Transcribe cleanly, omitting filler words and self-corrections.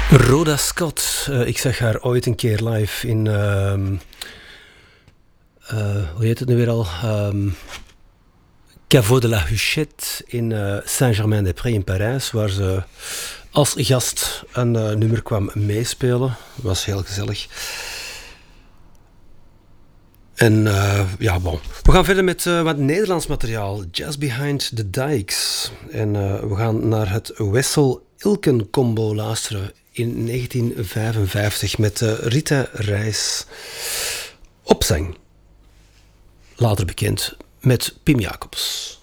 Rhoda Scott, ik zag haar ooit een keer live in, hoe heet het nu weer al? Caveau de la Huchette in Saint-Germain-des-Prés in Parijs, waar ze als gast een nummer kwam meespelen. Dat was heel gezellig. En ja, bon. We gaan verder met wat Nederlands materiaal. Just Behind the Dikes. En we gaan naar het Wessel-Ilken-combo luisteren in 1955 met Rita Reis op zang. Later bekend met Pim Jacobs.